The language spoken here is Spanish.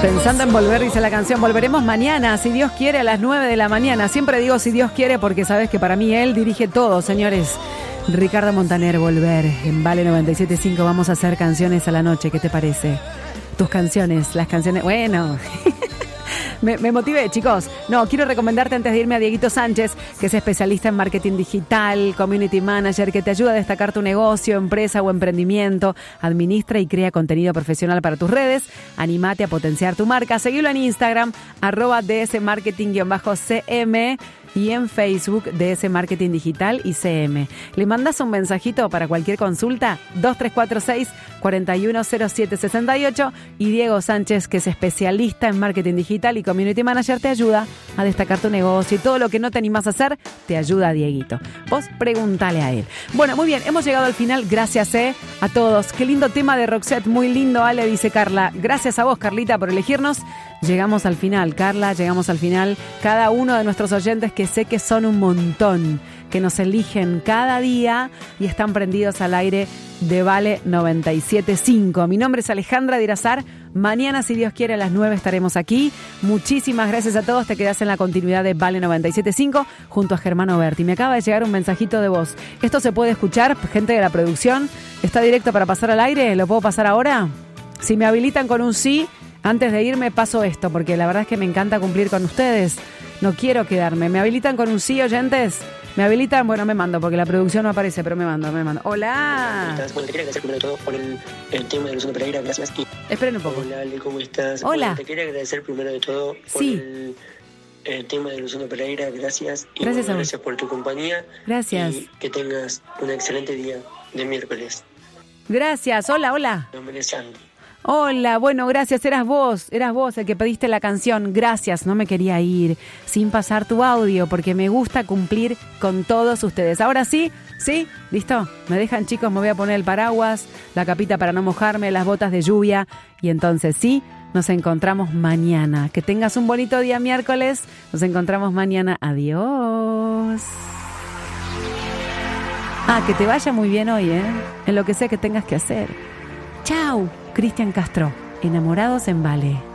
Pensando en volver, dice la canción. Volveremos mañana, si Dios quiere, a las 9 de la mañana. Siempre digo si Dios quiere porque sabes que para mí Él dirige todo, señores. Ricardo Montaner, Volver, en Vale 97.5. Vamos a hacer canciones a la noche, ¿qué te parece? Tus canciones, las canciones... Bueno... Me motivé, chicos. No, quiero recomendarte antes de irme a Dieguito Sánchez, que es especialista en marketing digital, community manager, que te ayuda a destacar tu negocio, empresa o emprendimiento. Administra y crea contenido profesional para tus redes. Anímate a potenciar tu marca. Seguilo en Instagram, @dsmarketing_cm. Y en Facebook, DS Marketing Digital y CM. Le mandas un mensajito para cualquier consulta, 2346-410768. Y Diego Sánchez, que es especialista en marketing digital y community manager, te ayuda a destacar tu negocio. Y todo lo que no te animás a hacer, te ayuda a Dieguito. Vos pregúntale a él. Bueno, muy bien, hemos llegado al final. Gracias a todos. Qué lindo tema de Roxette, muy lindo, Ale, dice Carla. Gracias a vos, Carlita, por elegirnos. Llegamos al final, Carla, llegamos al final. Cada uno de nuestros oyentes, que sé que son un montón, que nos eligen cada día y están prendidos al aire de Vale 97.5. Mi nombre es Alejandra Dirazar. Mañana, si Dios quiere, a las 9 estaremos aquí. Muchísimas gracias a todos. Te quedás en la continuidad de Vale 97.5 junto a Germán Oberti. Me acaba de llegar un mensajito de voz. ¿Esto se puede escuchar, gente de la producción? ¿Está directo para pasar al aire? ¿Lo puedo pasar ahora? Si me habilitan con un sí, antes de irme paso esto, porque la verdad es que me encanta cumplir con ustedes. No quiero quedarme. ¿Me habilitan con un sí, oyentes? ¿Me habilitan? Bueno, me mando, porque la producción no aparece, pero me mando. ¡Hola! Bueno, te quería agradecer primero de todo por el tema de Luciano Pereira, gracias. Esperen un poco. Hola, Ale, ¿cómo estás? Hola. Bueno, te quería agradecer primero de todo por el tema de Luciano Pereira, gracias. Y gracias, bueno, gracias por tu compañía. Gracias. Y que tengas un excelente día de miércoles. Gracias. Hola. Mi nombre es Sandy. Hola, bueno, gracias, eras vos el que pediste la canción, gracias, no me quería ir sin pasar tu audio porque me gusta cumplir con todos ustedes. Ahora sí, listo, me dejan, chicos, me voy a poner el paraguas, la capita para no mojarme, las botas de lluvia y entonces sí, nos encontramos mañana. Que tengas un bonito día miércoles, nos encontramos mañana, adiós. Que te vaya muy bien hoy, en lo que sea que tengas que hacer. Chau. Cristian Castro, Enamorados en Vale.